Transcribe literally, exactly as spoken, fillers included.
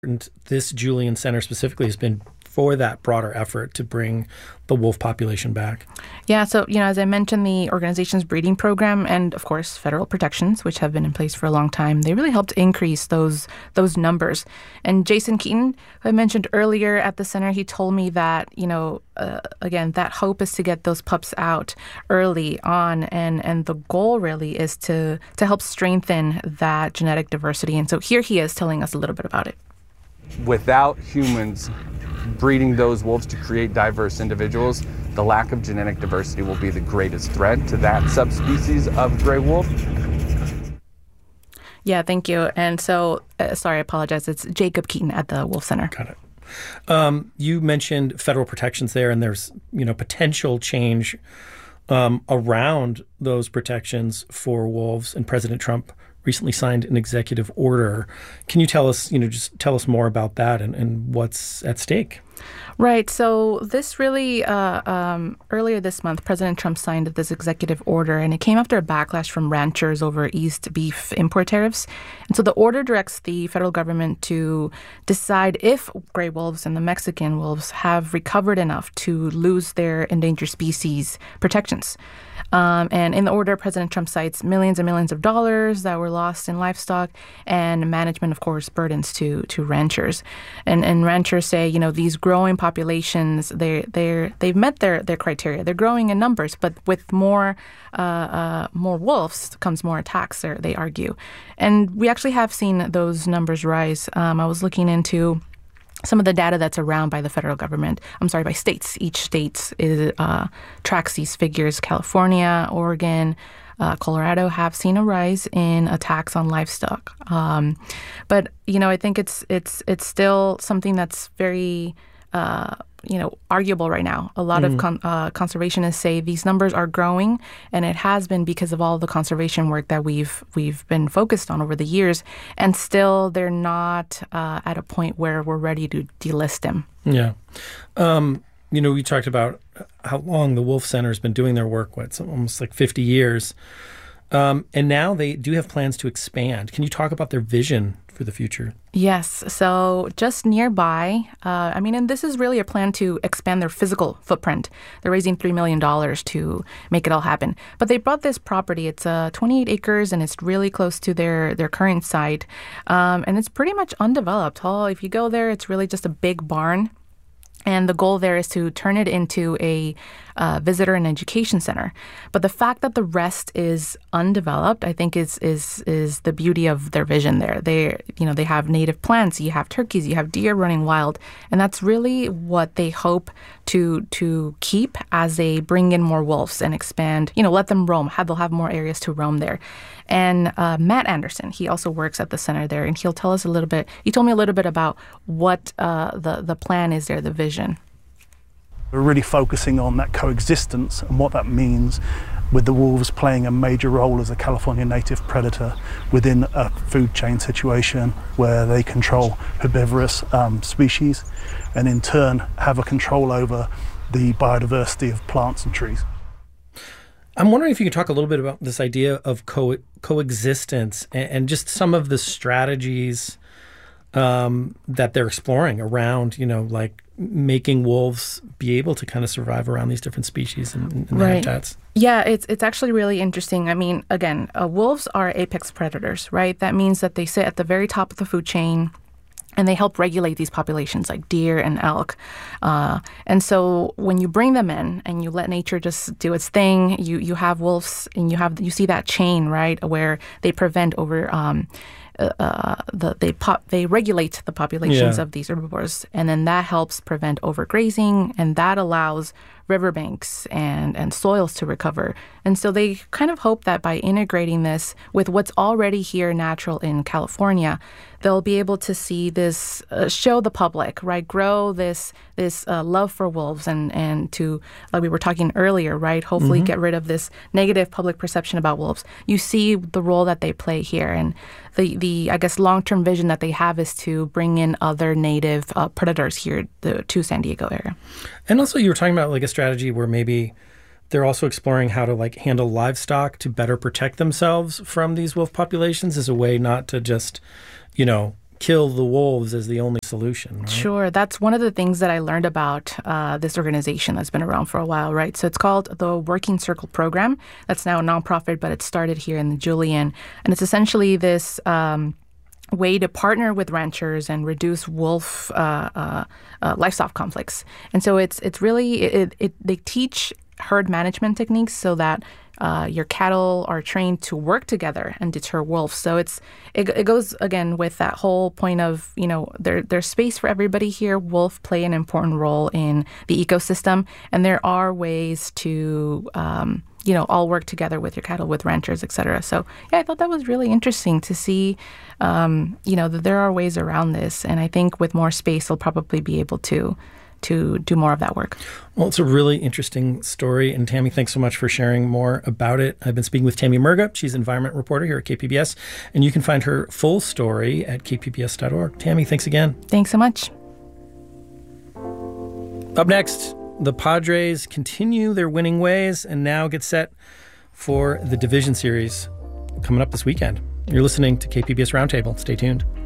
And this Julian Center specifically has been for that broader effort to bring the wolf population back? Yeah, so, you know, as I mentioned, the organization's breeding program and, of course, federal protections, which have been in place for a long time, they really helped increase those those numbers. And Jason Keaton, who I mentioned earlier at the center, he told me that, you know, uh, again, that hope is to get those pups out early on. And, and the goal really is to, to help strengthen that genetic diversity. And so here he is telling us a little bit about it. Without humans breeding those wolves to create diverse individuals, the lack of genetic diversity will be the greatest threat to that subspecies of gray wolf. Yeah, thank you. And so, uh, sorry, I apologize. It's Jacob Keaton at the Wolf Center. Got it. Um, you mentioned federal protections there, and there's, you know, potential change um, around those protections for wolves, and President Trump recently signed an executive order. Can you tell us, you know, just tell us more about that and, and what's at stake? Right. So this really, uh, um, earlier this month, President Trump signed this executive order, and it came after a backlash from ranchers over East beef import tariffs. And so the order directs the federal government to decide if gray wolves and the Mexican wolves have recovered enough to lose their endangered species protections. Um, and in the order, President Trump cites millions and millions of dollars that were lost in livestock and management, of course, burdens to to ranchers. And and ranchers say, you know, these growing populations, they they they've met their, their criteria. They're growing in numbers, but with more uh, uh, more wolves comes more attacks, they argue. And we actually have seen those numbers rise. Um, I was looking into some of the data that's around by the federal government, I'm sorry, by states. Each state is, uh, tracks these figures. California, Oregon, uh, Colorado have seen a rise in attacks on livestock. Um, but, you know, I think it's it's it's still something that's very, uh, you know, arguable right now. A lot mm. of con- uh, conservationists say these numbers are growing, and it has been because of all the conservation work that we've we've been focused on over the years, and still they're not uh, at a point where we're ready to delist them. Yeah. Um, you know, we talked about how long the Wolf Center has been doing their work, what, it's almost like fifty years. Um, and now they do have plans to expand. Can you talk about their vision for the future? Yes. So just nearby, uh, I mean, and this is really a plan to expand their physical footprint. They're raising three million dollars to make it all happen. But they bought this property. It's uh, twenty-eight acres, and it's really close to their, their current site. Um, and it's pretty much undeveloped. Oh, if you go there, it's really just a big barn. And the goal there is to turn it into a uh, visitor and education center. But the fact that the rest is undeveloped, I think, is is is the beauty of their vision there. They, you know, they have native plants, you have turkeys, you have deer running wild, and that's really what they hope to to keep as they bring in more wolves and expand. You know, let them roam. Have they'll have more areas to roam there. And uh, Matt Anderson, he also works at the center there, and he'll tell us a little bit. He told me a little bit about what uh, the the plan is there, the vision. We're really focusing on that coexistence and what that means, with the wolves playing a major role as a California native predator within a food chain situation where they control herbivorous um, species and in turn have a control over the biodiversity of plants and trees. I'm wondering if you could talk a little bit about this idea of co- coexistence and, and just some of the strategies um, that they're exploring around, you know, like making wolves be able to kind of survive around these different species and, and right. habitats. Yeah, it's it's actually really interesting. I mean, again, uh, wolves are apex predators, right? That means that they sit at the very top of the food chain, and they help regulate these populations like deer and elk. Uh, and so when you bring them in and you let nature just do its thing, you, you have wolves and you have you see that chain, right, where they prevent over um, uh, the they pop they regulate the populations yeah. of these herbivores, and then that helps prevent overgrazing, and that allows riverbanks and, and soils to recover. And so they kind of hope that by integrating this with what's already here natural in California, they'll be able to see this, uh, show the public, right, grow this this uh, love for wolves and, and to, like we were talking earlier, right, hopefully mm-hmm. get rid of this negative public perception about wolves. You see the role that they play here. And the, the I guess, long-term vision that they have is to bring in other native uh, predators here the, to San Diego area. And also you were talking about like a strategy where maybe they're also exploring how to like handle livestock to better protect themselves from these wolf populations as a way not to just, you know, kill the wolves as the only solution, right? Sure. That's one of the things that I learned about uh, this organization that's been around for a while, right? So it's called the Working Circle Program. That's now a nonprofit, but it started here in the Julian. And it's essentially this um, way to partner with ranchers and reduce wolf uh, uh, uh, livestock conflicts. And so it's it's really, it, it they teach herd management techniques so that Uh, your cattle are trained to work together and deter wolves. So it's it, it goes again with that whole point of, you know, there there's space for everybody here. Wolf play an important role in the ecosystem, and there are ways to um, you know all work together with your cattle, with ranchers, et cetera. So yeah, I thought that was really interesting to see, um, you know, that there are ways around this, and I think with more space, they'll probably be able to. to do more of that work. Well, it's a really interesting story. And Tammy, thanks so much for sharing more about it. I've been speaking with Tammy Murga. She's an environment reporter here at K P B S. And you can find her full story at k p b s dot org. Tammy, thanks again. Thanks so much. Up next, the Padres continue their winning ways and now get set for the Division Series coming up this weekend. You're listening to K P B S Roundtable. Stay tuned.